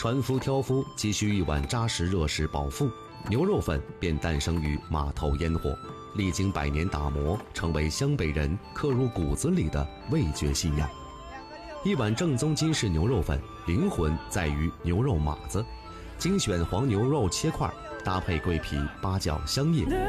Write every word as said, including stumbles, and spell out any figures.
船夫挑夫急需一碗扎实热食饱腹，牛肉粉便诞生于码头烟火，历经百年打磨，成为湘北人刻入骨子里的味觉信仰。一碗正宗金氏牛肉粉，灵魂在于牛肉码子，精选黄牛肉切块，搭配桂皮、八角、香叶。